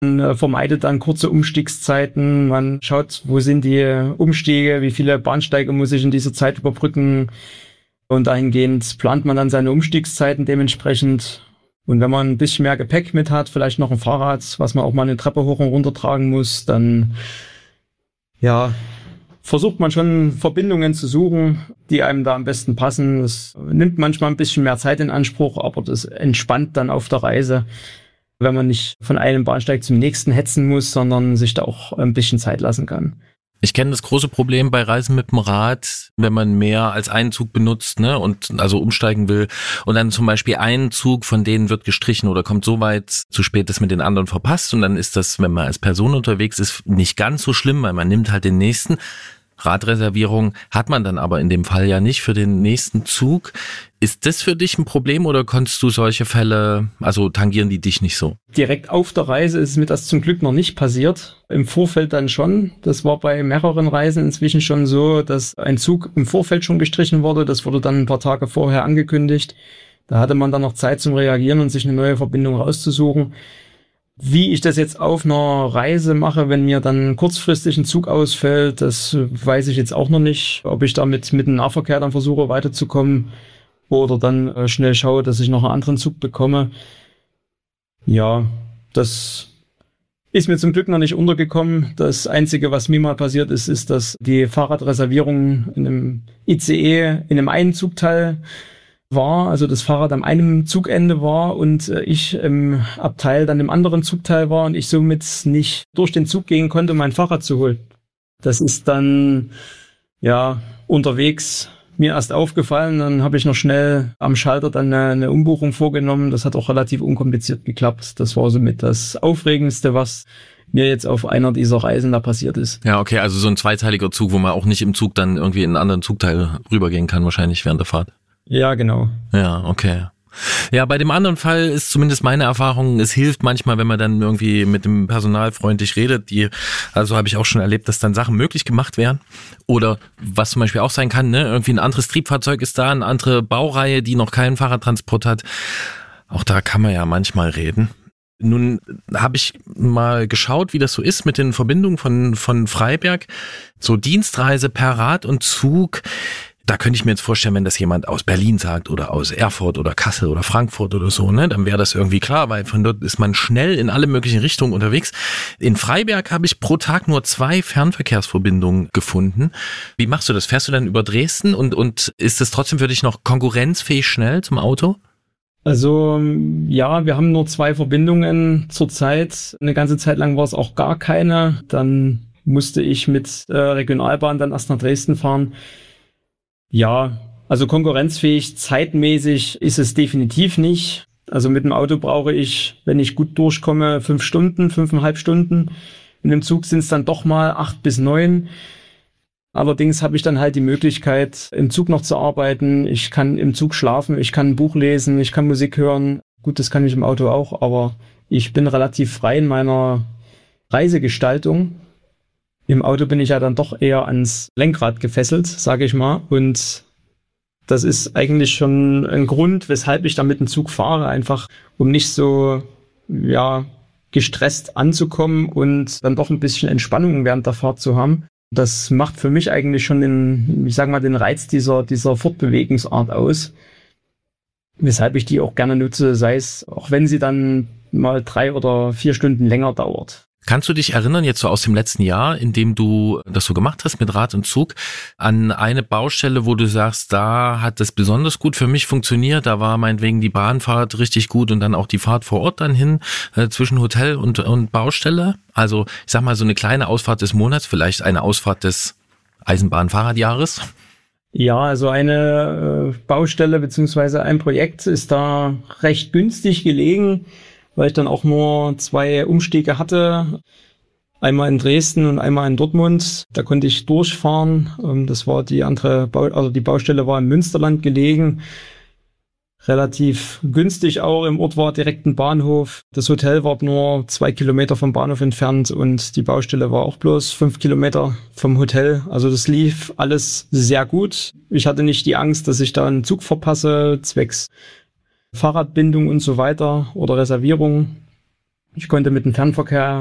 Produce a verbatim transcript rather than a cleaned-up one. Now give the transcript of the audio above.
Man äh, vermeidet dann kurze Umstiegszeiten. Man schaut, wo sind die Umstiege, wie viele Bahnsteige muss ich in dieser Zeit überbrücken. Und dahingehend plant man dann seine Umstiegszeiten dementsprechend. Und wenn man ein bisschen mehr Gepäck mit hat, vielleicht noch ein Fahrrad, was man auch mal eine Treppe hoch und runter tragen muss, dann ja, versucht man schon Verbindungen zu suchen, die einem da am besten passen. Das nimmt manchmal ein bisschen mehr Zeit in Anspruch, aber das entspannt dann auf der Reise, wenn man nicht von einem Bahnsteig zum nächsten hetzen muss, sondern sich da auch ein bisschen Zeit lassen kann. Ich kenne das große Problem bei Reisen mit dem Rad, wenn man mehr als einen Zug benutzt, ne, und also umsteigen will und dann zum Beispiel ein Zug von denen wird gestrichen oder kommt so weit zu spät, dass man den anderen verpasst und dann ist das, wenn man als Person unterwegs ist, nicht ganz so schlimm, weil man nimmt halt den nächsten. Radreservierung hat man dann aber in dem Fall ja nicht für den nächsten Zug. Ist das für dich ein Problem oder konntest du solche Fälle, also tangieren die dich nicht so? Direkt auf der Reise ist mir das zum Glück noch nicht passiert. Im Vorfeld dann schon. Das war bei mehreren Reisen inzwischen schon so, dass ein Zug im Vorfeld schon gestrichen wurde. Das wurde dann ein paar Tage vorher angekündigt. Da hatte man dann noch Zeit zum Reagieren und sich eine neue Verbindung rauszusuchen. Wie ich das jetzt auf einer Reise mache, wenn mir dann kurzfristig ein Zug ausfällt, das weiß ich jetzt auch noch nicht. Ob ich damit mit dem Nahverkehr dann versuche weiterzukommen oder dann äh, schnell schaue, dass ich noch einen anderen Zug bekomme. Ja, das ist mir zum Glück noch nicht untergekommen. Das Einzige, was mir mal passiert ist, ist, dass die Fahrradreservierung in einem I C E in einem einen Zugteil war, also das Fahrrad am einem Zugende war und äh, ich im Abteil dann im anderen Zugteil war und ich somit nicht durch den Zug gehen konnte, um mein Fahrrad zu holen. Das ist dann ja unterwegs mir erst aufgefallen, dann habe ich noch schnell am Schalter dann eine, eine Umbuchung vorgenommen. Das hat auch relativ unkompliziert geklappt. Das war somit das Aufregendste, was mir jetzt auf einer dieser Reisen da passiert ist. Ja, okay, also so ein zweiteiliger Zug, wo man auch nicht im Zug dann irgendwie in einen anderen Zugteil rübergehen kann, wahrscheinlich während der Fahrt. Ja, genau. Ja, okay. Ja, bei dem anderen Fall ist zumindest meine Erfahrung, es hilft manchmal, wenn man dann irgendwie mit dem Personal freundlich redet, die, also habe ich auch schon erlebt, dass dann Sachen möglich gemacht werden oder was zum Beispiel auch sein kann, ne, irgendwie ein anderes Triebfahrzeug ist da, eine andere Baureihe, die noch keinen Fahrradtransport hat, auch da kann man ja manchmal reden. Nun habe ich mal geschaut, wie das so ist mit den Verbindungen von, von Freiberg, so Dienstreise per Rad und Zug. Da könnte ich mir jetzt vorstellen, wenn das jemand aus Berlin sagt oder aus Erfurt oder Kassel oder Frankfurt oder so, ne, dann wäre das irgendwie klar, weil von dort ist man schnell in alle möglichen Richtungen unterwegs. In Freiberg habe ich pro Tag nur zwei Fernverkehrsverbindungen gefunden. Wie machst du das? Fährst du dann über Dresden und, und ist es trotzdem für dich noch konkurrenzfähig schnell zum Auto? Also ja, wir haben nur zwei Verbindungen zurzeit. Eine ganze Zeit lang war es auch gar keine. Dann musste ich mit äh, Regionalbahn dann erst nach Dresden fahren. Ja, also konkurrenzfähig, zeitmäßig ist es definitiv nicht. Also mit dem Auto brauche ich, wenn ich gut durchkomme, fünf Stunden, fünfeinhalb Stunden. In dem Zug sind es dann doch mal acht bis neun. Allerdings habe ich dann halt die Möglichkeit, im Zug noch zu arbeiten. Ich kann im Zug schlafen, ich kann ein Buch lesen, ich kann Musik hören. Gut, das kann ich im Auto auch, aber ich bin relativ frei in meiner Reisegestaltung. Im Auto bin ich ja dann doch eher ans Lenkrad gefesselt, sage ich mal. Und das ist eigentlich schon ein Grund, weshalb ich da mit dem Zug fahre, einfach um nicht so ja gestresst anzukommen und dann doch ein bisschen Entspannung während der Fahrt zu haben. Das macht für mich eigentlich schon den, ich sag mal, den Reiz dieser, dieser Fortbewegungsart aus, weshalb ich die auch gerne nutze, sei es, auch wenn sie dann mal drei oder vier Stunden länger dauert. Kannst du dich erinnern, jetzt so aus dem letzten Jahr, in dem du das so gemacht hast mit Rad und Zug, an eine Baustelle, wo du sagst, da hat das besonders gut für mich funktioniert, da war meinetwegen die Bahnfahrt richtig gut und dann auch die Fahrt vor Ort dann hin, äh, zwischen Hotel und, und Baustelle? Also ich sag mal so eine kleine Ausfahrt des Monats, vielleicht eine Ausfahrt des Eisenbahnfahrradjahres? Ja, also eine äh, Baustelle beziehungsweise ein Projekt ist da recht günstig gelegen, weil ich dann auch nur zwei Umstiege hatte, einmal in Dresden und einmal in Dortmund. Da konnte ich durchfahren. Das war die andere, Bau- also die Baustelle war im Münsterland gelegen, relativ günstig auch. Im Ort war direkt ein Bahnhof. Das Hotel war nur zwei Kilometer vom Bahnhof entfernt und die Baustelle war auch bloß fünf Kilometer vom Hotel. Also das lief alles sehr gut. Ich hatte nicht die Angst, dass ich da einen Zug verpasse, zwecks Fahrradbindung und so weiter oder Reservierung. Ich konnte mit dem Fernverkehr